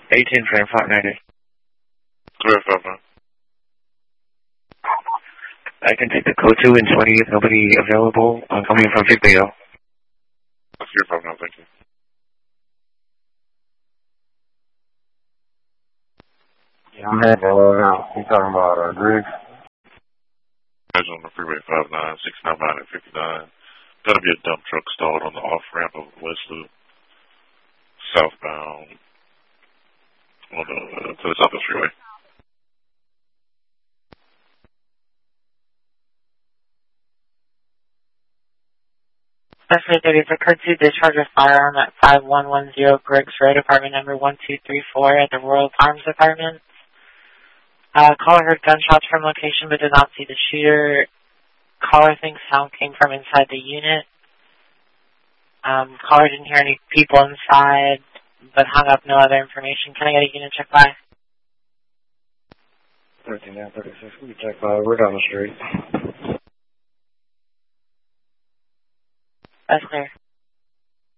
18 frame 590. 359. I can take the code 2 and 20 if nobody available. I'm coming from Viglio. 359, thank you. Yeah, I'm heading below now. You talking about Griggs? Guys on the freeway 59, 699 and 59. Gonna be a dump truck stalled on the off-ramp of West Loop, southbound, on the, to the south of the freeway. Special 30 for courtesy discharge of firearm at 5110 Griggs Road, apartment number 1234 at the Royal Farms Apartment. Caller heard gunshots from location but did not see the shooter. Caller thinks sound came from inside the unit. Caller didn't hear any people inside but hung up, no other information. Can I get a unit check by? 13-36, we can check by. We're down the street. That's clear.